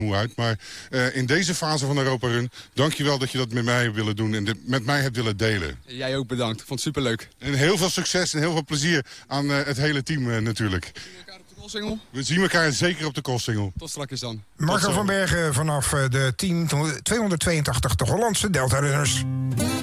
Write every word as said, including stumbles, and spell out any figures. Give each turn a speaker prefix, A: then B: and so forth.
A: hoe uit. Maar uh, in deze fase van Europa Run, dank je wel dat je dat met mij hebt willen doen en de, met mij hebt willen delen.
B: Jij ook bedankt. Vond het superleuk.
A: En heel veel succes en heel veel plezier aan uh, het hele team uh, natuurlijk.
B: Zien we elkaar op de Koolsingel?
A: We zien elkaar zeker op de Koolsingel.
B: Tot straks dan.
C: Marco van Bergen vanaf de team tweehonderdtweeëntachtig de Hollandse Delta Runners.